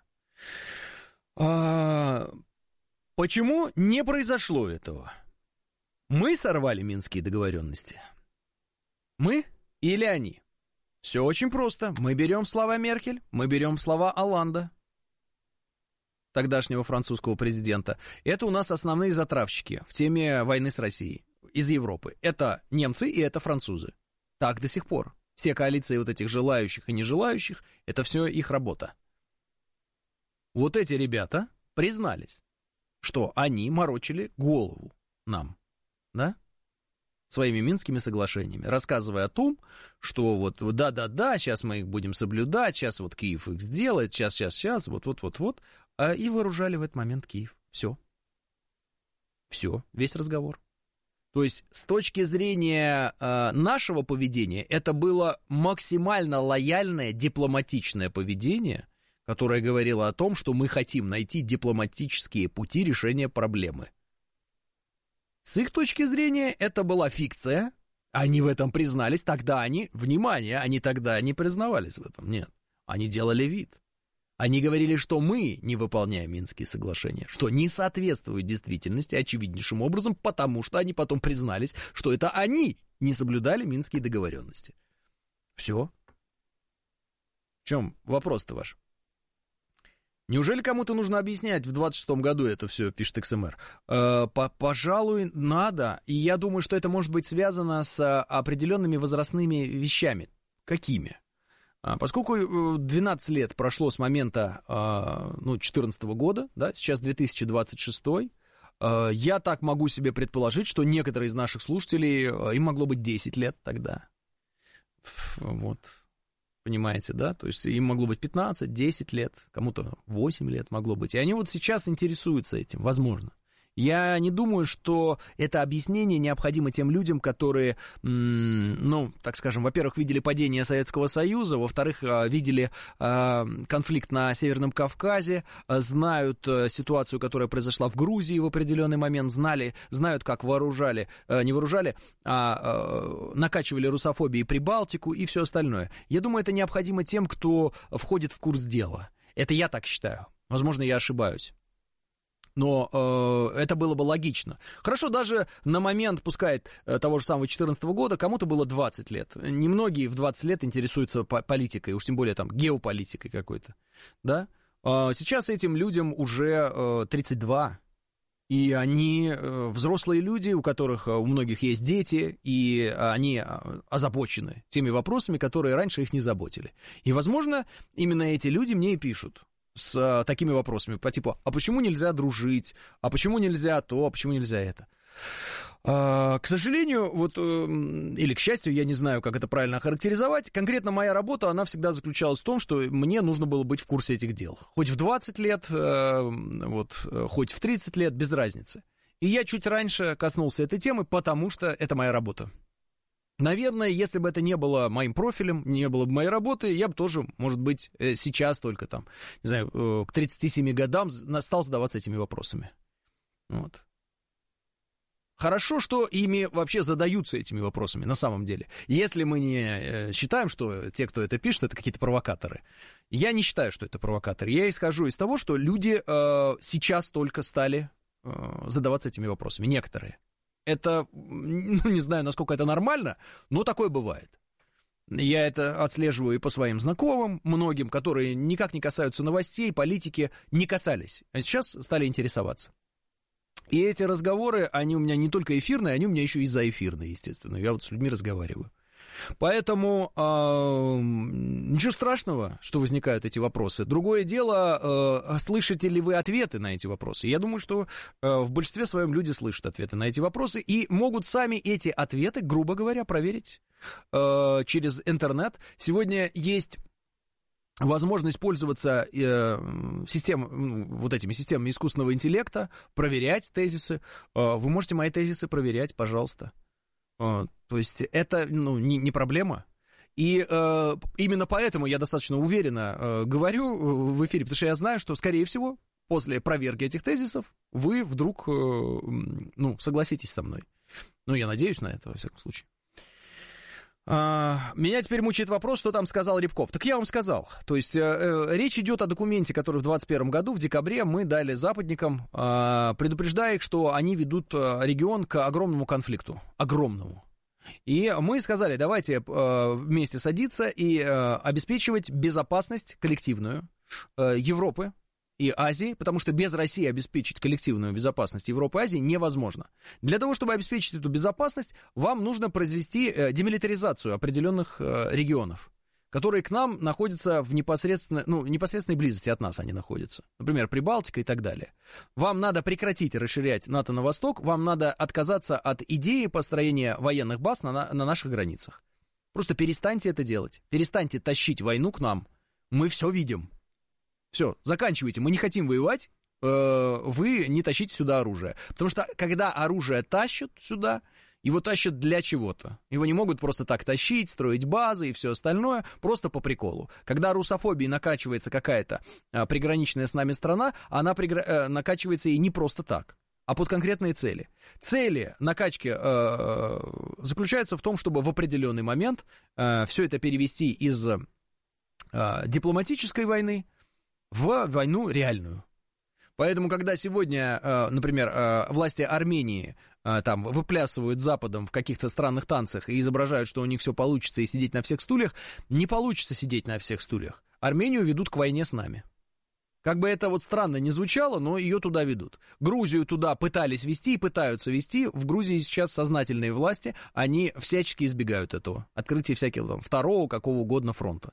[SPEAKER 4] А, почему не произошло этого? Мы сорвали Минские договоренности? Мы или они? Все очень просто. Мы берем слова Меркель, мы берем слова Олланда, тогдашнего французского президента. Это у нас основные затравщики в теме войны с Россией из Европы. Это немцы и это французы. Так до сих пор. Все коалиции вот этих желающих и нежелающих, это все их работа. Вот эти ребята признались, что они морочили голову нам, да, своими Минскими соглашениями, рассказывая о том, что вот да-да-да, сейчас мы их будем соблюдать, сейчас вот Киев их сделает, сейчас, сейчас, сейчас, вот-вот-вот-вот, и вооружали в этот момент Киев. Все. Все, весь разговор. То есть с точки зрения э, нашего поведения, это было максимально лояльное, дипломатичное поведение, которая говорила о том, что мы хотим найти дипломатические пути решения проблемы. С их точки зрения это была фикция, они в этом признались, тогда они, внимание, они тогда не признавались в этом, нет, они делали вид. Они говорили, что мы не выполняем Минские соглашения, что не соответствует действительности очевиднейшим образом, потому что они потом признались, что это они не соблюдали Минские договоренности. Все. В чем вопрос-то ваш? Неужели кому-то нужно объяснять в двадцать шестом году это все, пишет икс эм эр? Э, пожалуй, надо. И я думаю, что это может быть связано с определенными возрастными вещами. Какими? А, поскольку двенадцать лет прошло с момента а, ну, две тысячи четырнадцатого года, да, сейчас две тысячи двадцать шестой, а, я так могу себе предположить, что некоторые из наших слушателей, а, им могло быть десять лет тогда. Вот. Понимаете, да? То есть им могло быть пятнадцать, десять лет, кому-то восемь лет могло быть. И они вот сейчас интересуются этим, возможно. Я не думаю, что это объяснение необходимо тем людям, которые, ну, так скажем, во-первых, видели падение Советского Союза, во-вторых, видели конфликт на Северном Кавказе, знают ситуацию, которая произошла в Грузии в определенный момент, знали, знают, как вооружали, не вооружали, а накачивали русофобией Прибалтику и все остальное. Я думаю, это необходимо тем, кто входит в курс дела. Это я так считаю. Возможно, я ошибаюсь. Но э, это было бы логично. Хорошо, даже на момент, пускай, того же самого две тысячи четырнадцатого года, кому-то было двадцать лет. Немногие в двадцать лет интересуются политикой, уж тем более там геополитикой какой-то. Да? А сейчас этим людям уже э, тридцать два. И они э, взрослые люди, у которых у многих есть дети, и они озабочены теми вопросами, которые раньше их не заботили. И, возможно, именно эти люди мне и пишут с а, такими вопросами, по типу, а почему нельзя дружить, а почему нельзя то, а почему нельзя это. А, к сожалению, вот, э, или к счастью, я не знаю, как это правильно охарактеризовать, конкретно моя работа, она всегда заключалась в том, что мне нужно было быть в курсе этих дел. Хоть в двадцать лет, э, вот, хоть в тридцать лет, без разницы. И я чуть раньше коснулся этой темы, потому что это моя работа. Наверное, если бы это не было моим профилем, не было бы моей работы, я бы тоже, может быть, сейчас только там, не знаю, к тридцати семи годам стал задаваться этими вопросами. Вот. Хорошо, что ими вообще задаются этими вопросами, на самом деле. Если мы не считаем, что те, кто это пишет, это какие-то провокаторы. Я не считаю, что это провокаторы. Я исхожу из того, что люди э, сейчас только стали э, задаваться этими вопросами. Некоторые. Это, ну, не знаю, насколько это нормально, но такое бывает. Я это отслеживаю и по своим знакомым, многим, которые никак не касаются новостей, политики, не касались, а сейчас стали интересоваться. И эти разговоры, они у меня не только эфирные, они у меня еще и заэфирные, естественно. Я вот с людьми разговариваю. Поэтому э, ничего страшного, что возникают эти вопросы. Другое дело, э, слышите ли вы ответы на эти вопросы. Я думаю, что э, в большинстве своем люди слышат ответы на эти вопросы и могут сами эти ответы, грубо говоря, проверить э, через интернет. Сегодня есть возможность пользоваться э, систем, вот этими системами искусственного интеллекта, проверять тезисы. Э, вы можете мои тезисы проверять, пожалуйста. Э, то есть это, ну, не, не проблема. И э, именно поэтому я достаточно уверенно э, говорю в эфире, потому что я знаю, что, скорее всего, после проверки этих тезисов вы вдруг э, ну, согласитесь со мной. Ну, я надеюсь на это, во всяком случае. Меня теперь мучает вопрос, что там сказал Рябков. Так я вам сказал. То есть э, э, речь идет о документе, который в двадцать первом году, в декабре, мы дали западникам, э, предупреждая их, что они ведут регион к огромному конфликту. Огромному. И мы сказали, давайте э, вместе садиться и э, обеспечивать безопасность коллективную э, Европы и Азии, потому что без России обеспечить коллективную безопасность Европы и Азии невозможно. Для того, чтобы обеспечить эту безопасность, вам нужно произвести демилитаризацию определенных регионов, которые к нам находятся в непосредственно, ну, непосредственной близости от нас они находятся. Например, Прибалтика и так далее. Вам надо прекратить расширять НАТО на восток, вам надо отказаться от идеи построения военных баз на, на наших границах. Просто перестаньте это делать, перестаньте тащить войну к нам, мы все видим. Все, заканчивайте, мы не хотим воевать, э, вы не тащите сюда оружие. Потому что, когда оружие тащат сюда, его тащат для чего-то. Его не могут просто так тащить, строить базы и все остальное, просто по приколу. Когда русофобией накачивается какая-то э, приграничная с нами страна, она пригра... э, накачивается и не просто так, а под конкретные цели. Цели накачки э, заключаются в том, чтобы в определенный момент э, все это перевести из э, дипломатической войны в войну реальную. Поэтому, когда сегодня, например, власти Армении там выплясывают Западом в каких-то странных танцах и изображают, что у них все получится и сидеть на всех стульях, не получится сидеть на всех стульях. Армению ведут к войне с нами. Как бы это вот странно не звучало, но ее туда ведут. Грузию туда пытались вести и пытаются вести. В Грузии сейчас сознательные власти, они всячески избегают этого. Открытия всякого там, второго, какого угодно фронта.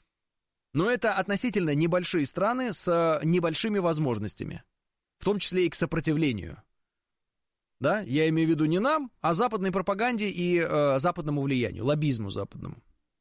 [SPEAKER 4] Но это относительно небольшие страны с небольшими возможностями, в том числе и к сопротивлению. Да, я имею в виду не нам, а западной пропаганде и э, западному влиянию, лоббизму западному.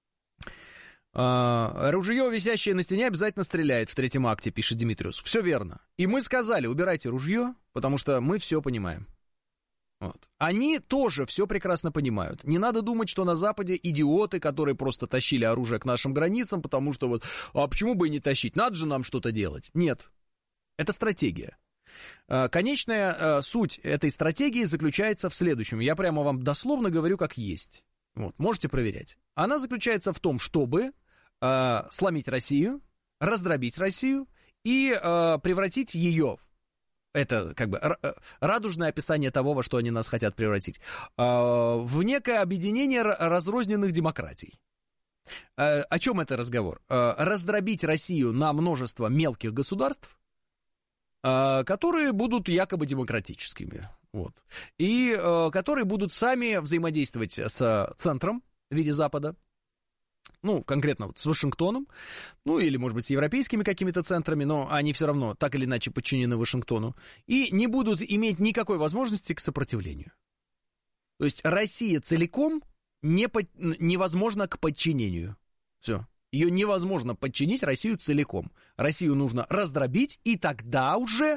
[SPEAKER 4] Э, ружье, висящее на стене, обязательно стреляет в третьем акте, пишет Димитриус. Все верно. И мы сказали, убирайте ружье, потому что мы все понимаем. Вот. Они тоже все прекрасно понимают. Не надо думать, что на Западе идиоты, которые просто тащили оружие к нашим границам, потому что вот, а почему бы и не тащить? Надо же нам что-то делать. Нет. Это стратегия. Конечная суть этой стратегии заключается в следующем. Я прямо вам дословно говорю, как есть. Вот, можете проверять. Она заключается в том, чтобы э, сломить Россию, раздробить Россию и э, превратить ее в это как бы радужное описание того, во что они нас хотят превратить, в некое объединение разрозненных демократий. О чем это разговор? Раздробить Россию на множество мелких государств, которые будут якобы демократическими. Вот. И которые будут сами взаимодействовать с центром в виде Запада. Ну, конкретно вот с Вашингтоном, ну, или, может быть, с европейскими какими-то центрами, но они все равно так или иначе подчинены Вашингтону, и не будут иметь никакой возможности к сопротивлению. То есть Россия целиком не под... невозможна к подчинению. Все. Ее невозможно подчинить Россию целиком. Россию нужно раздробить, и тогда уже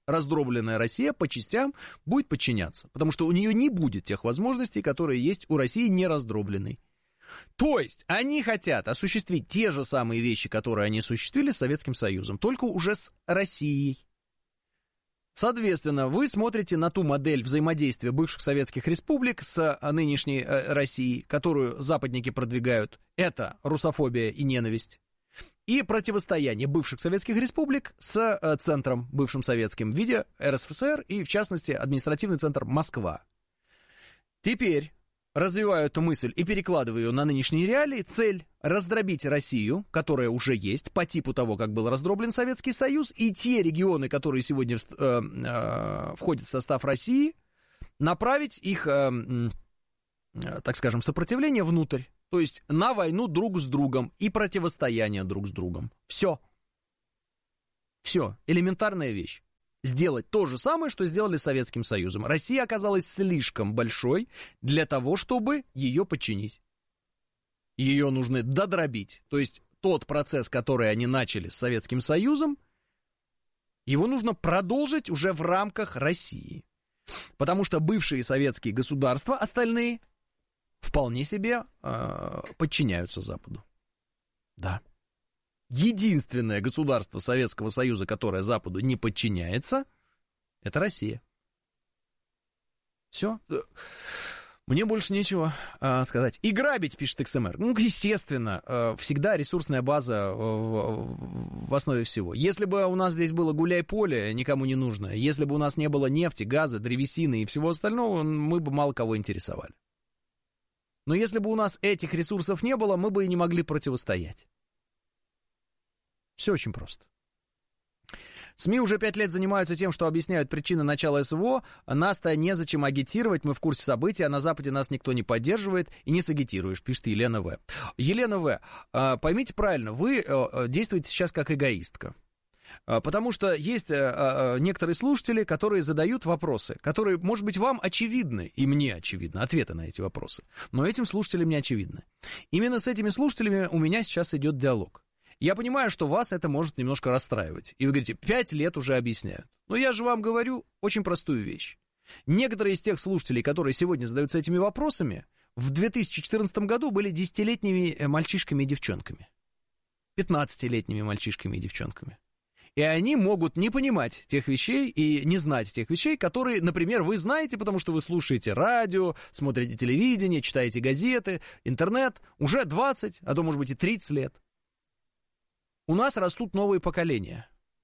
[SPEAKER 4] раздробленная Россия по частям будет подчиняться, потому что у нее не будет тех возможностей, которые есть у России не раздробленной. То есть они хотят осуществить те же самые вещи, которые они осуществили с Советским Союзом, только уже с Россией. Соответственно, вы смотрите на ту модель взаимодействия бывших советских республик с нынешней Россией, которую западники продвигают. Это русофобия и ненависть. И противостояние бывших советских республик с центром бывшим советским в виде эр эс эф эс эр и, в частности, административный центр Москва. Теперь развиваю эту мысль и перекладываю ее на нынешние реалии. Цель — раздробить Россию, которая уже есть, по типу того, как был раздроблен Советский Союз, и те регионы, которые сегодня э, э, входят в состав России, направить их, э, э, так скажем, сопротивление внутрь. То есть на войну друг с другом и противостояние друг с другом. Все. Все. Элементарная вещь. Сделать то же самое, что сделали с Советским Союзом. Россия оказалась слишком большой для того, чтобы ее подчинить. Ее нужно додробить. То есть тот процесс, который они начали с Советским Союзом, его нужно продолжить уже в рамках России. Потому что бывшие советские государства, остальные, вполне себе э, подчиняются Западу. Да. Единственное государство Советского Союза, которое Западу не подчиняется, это Россия. Все. Мне больше нечего э, сказать. И грабить, пишет икс эм эр. Ну, естественно, э, всегда ресурсная база в, в основе всего. Если бы у нас здесь было гуляй-поле, никому не нужное, если бы у нас не было нефти, газа, древесины и всего остального, мы бы мало кого интересовали. Но если бы у нас этих ресурсов не было, мы бы и не могли противостоять. Все очень просто. СМИ уже пять лет занимаются тем, что объясняют причины начала СВО. Нас-то незачем агитировать, мы в курсе событий, а на Западе нас никто не поддерживает и не сагитируешь, пишет Елена В. Елена В, поймите правильно, вы действуете сейчас как эгоистка. Потому что есть некоторые слушатели, которые задают вопросы, которые, может быть, вам очевидны, и мне очевидны, ответы на эти вопросы, но этим слушателям не очевидны. Именно с этими слушателями у меня сейчас идет диалог. Я понимаю, что вас это может немножко расстраивать. И вы говорите, пять лет уже объясняют. Но я же вам говорю очень простую вещь. Некоторые из тех слушателей, которые сегодня задаются этими вопросами, в две тысячи четырнадцатом году были десятилетними мальчишками и девчонками. пятнадцатилетними мальчишками и девчонками. И они могут не понимать тех вещей и не знать тех вещей, которые, например, вы знаете, потому что вы слушаете радио, смотрите телевидение, читаете газеты, интернет уже двадцать, а то, может быть, и тридцать лет. У нас растут новые поколения.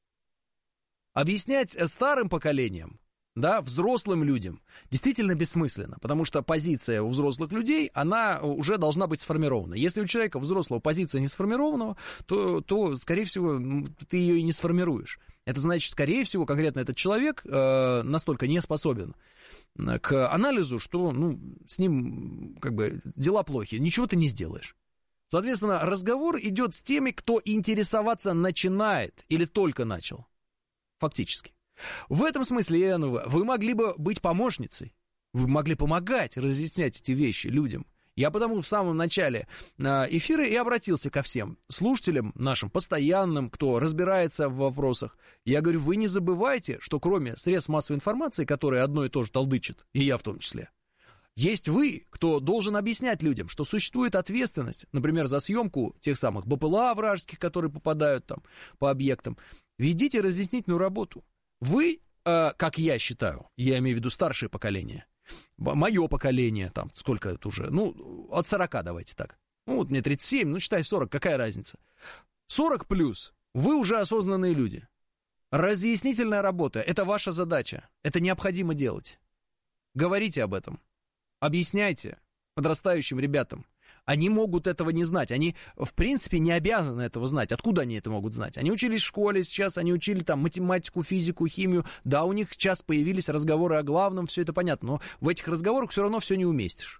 [SPEAKER 4] Объяснять старым поколениям, да, взрослым людям, действительно бессмысленно, потому что позиция у взрослых людей, она уже должна быть сформирована. Если у человека взрослого позиция не сформирована, то, то скорее всего, ты ее и не сформируешь. Это значит, скорее всего, конкретно этот человек э, настолько не способен к анализу, что ну, с ним как бы дела плохи, ничего ты не сделаешь. Соответственно, разговор идет с теми, кто интересоваться начинает или только начал. Фактически. В этом смысле, Елена, вы могли бы быть помощницей. Вы могли помогать разъяснять эти вещи людям. Я потому в самом начале эфира и обратился ко всем слушателям нашим, постоянным, кто разбирается в вопросах. Я говорю, вы не забывайте, что кроме средств массовой информации, которые одно и то же толдычат, и я в том числе, есть вы, кто должен объяснять людям, что существует ответственность, например, за съемку тех самых БПЛА вражеских, которые попадают там по объектам. Ведите разъяснительную работу. Вы, э, как я считаю, я имею в виду старшее поколение, мое поколение, там, сколько это уже, ну, от сорока давайте так. Ну, вот мне тридцать семь, ну, считай сорок, какая разница. сорок плюс, вы уже осознанные люди. Разъяснительная работа, это ваша задача, это необходимо делать. Говорите об этом. Объясняйте подрастающим ребятам. Они могут этого не знать. Они, в принципе, не обязаны этого знать. Откуда они это могут знать? Они учились в школе сейчас, они учили там математику, физику, химию. Да, у них сейчас появились разговоры о главном, все это понятно. Но в этих разговорах все равно все не уместишь.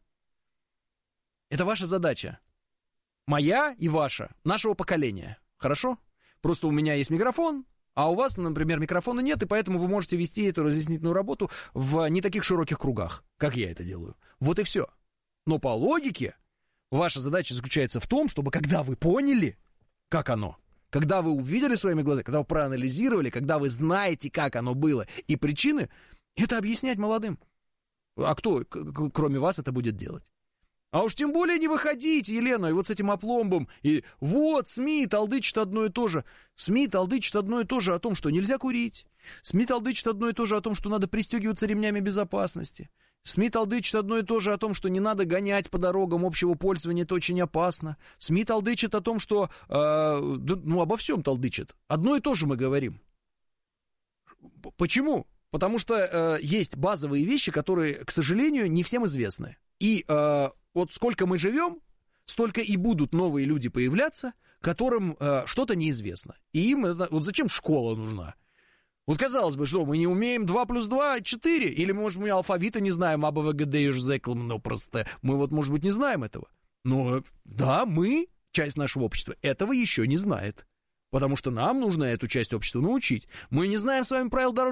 [SPEAKER 4] Это ваша задача. Моя и ваша, нашего поколения. Хорошо? Просто у меня есть микрофон, а у вас, например, микрофона нет, и поэтому вы можете вести эту разъяснительную работу в не таких широких кругах, как я это делаю. Вот и все. Но по логике ваша задача заключается в том, чтобы когда вы поняли, как оно, Когда вы увидели своими глазами, когда вы проанализировали, когда вы знаете, как оно было, и причины, это объяснять молодым. А кто, кроме вас, это будет делать? А уж тем более не выходите, Елена, и вот с этим опломбом, и вот СМИ толдычат одно и то же. СМИ толдычат одно и то же о том, что нельзя курить. СМИ толдычат одно и то же о том, что надо пристегиваться ремнями безопасности. СМИ толдычат одно и то же о том, что не надо гонять по дорогам общего пользования, это очень опасно. СМИ толдычат о том, что... Э, ну, обо всем толдычат. Одно и то же мы говорим. Почему? Потому что э, есть базовые вещи, которые, к сожалению, не всем известны. И э, вот сколько мы живем, столько и будут новые люди появляться, которым э, что-то неизвестно. И им это... Вот зачем школа нужна? Вот казалось бы, что мы не умеем два плюс два, четыре, или, может, мы алфавита не знаем, а, б, в, г, д, е, ж, зэ, к, л, м, н, просто. Мы вот, может быть, не знаем этого. Но, да, мы, часть нашего общества, этого еще не знает. Потому что нам нужно эту часть общества научить. Мы не знаем с вами правил дорожного